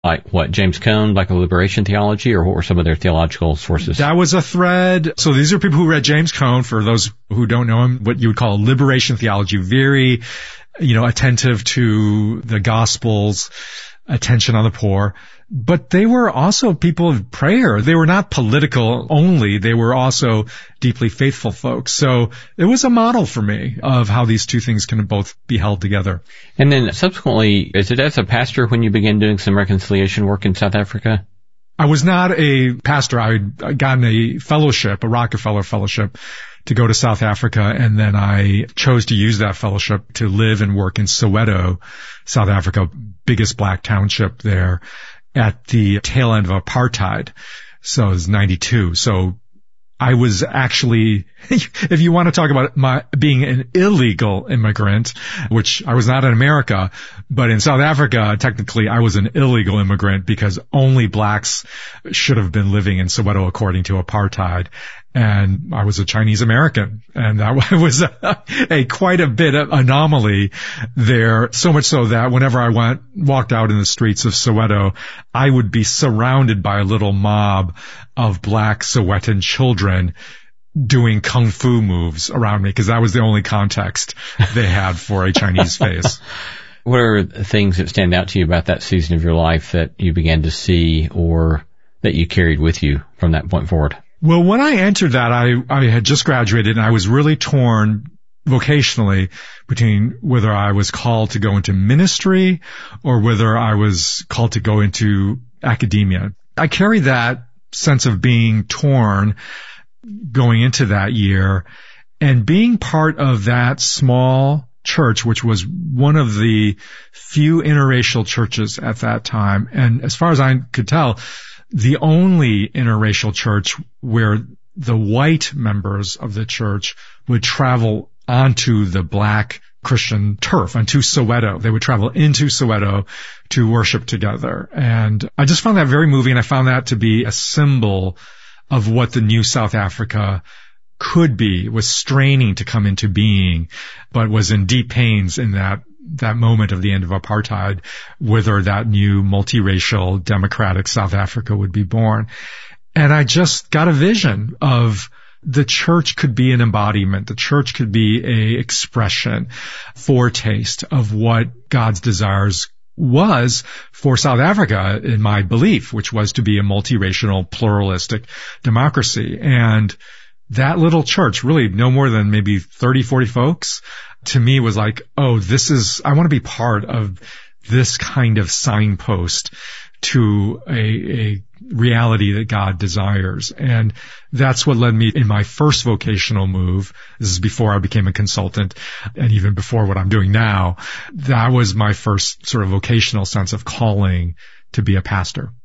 Like what, James Cone, like a liberation theology, or what were some of their theological sources? That was a thread. So these are people who read James Cone, for those who don't know him, what you would call liberation theology, very, attentive to the Gospels, attention on the poor. But they were also people of prayer. They were not political only. They were also deeply faithful folks. So it was a model for me of how these two things can both be held together. And then subsequently, is it as a pastor when you began doing some reconciliation work in South Africa? I was not a pastor. I had gotten a fellowship, a Rockefeller fellowship, to go to South Africa, and then I chose to use that fellowship to live and work in Soweto, South Africa, biggest black township there, at the tail end of apartheid. So it was 92. So I was actually, if you want to talk about being an illegal immigrant, which I was not in America, but in South Africa, technically I was an illegal immigrant because only blacks should have been living in Soweto according to apartheid. And I was a Chinese American, and that was a quite a bit of anomaly there. So much so that whenever I walked out in the streets of Soweto, I would be surrounded by a little mob of black Sowetan children doing kung fu moves around me, because that was the only context they had for a Chinese face. What are the things that stand out to you about that season of your life that you began to see or that you carried with you from that point forward? Well, when I entered that, I had just graduated, and I was really torn vocationally between whether I was called to go into ministry or whether I was called to go into academia. I carried that sense of being torn going into that year, and being part of that small church, which was one of the few interracial churches at that time. And as far as I could tell, the only interracial church where the white members of the church would travel onto the black Christian turf, onto Soweto. They would travel into Soweto to worship together. And I just found that very moving. I found that to be a symbol of what the new South Africa could be. It was straining to come into being, but was in deep pains in that moment of the end of apartheid, whether that new multiracial democratic South Africa would be born. And I just got a vision of the church could be an embodiment. The church could be a expression, foretaste of what God's desires was for South Africa, in my belief, which was to be a multiracial, pluralistic democracy. And that little church, really no more than maybe 30, 40 folks, to me was like, oh, I want to be part of this kind of signpost to a reality that God desires. And that's what led me in my first vocational move. This is before I became a consultant, and even before what I'm doing now. That was my first sort of vocational sense of calling to be a pastor.